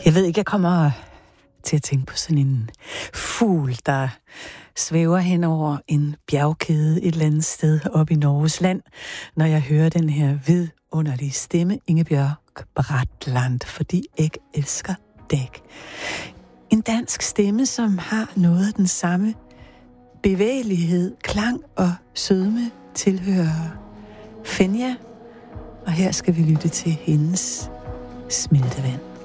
Jeg ved ikke, jeg kommer til at tænke på sådan en fugl, der svæver hen over en bjergkæde et eller andet sted op i Norges land, når jeg hører den her vidunderlige stemme, Ingebjørg Bratland, fordi jeg elsker dig. En dansk stemme, som har noget af den samme bevægelighed, klang og sødme, tilhører Fenja, og her skal vi lytte til hendes Smeltevand.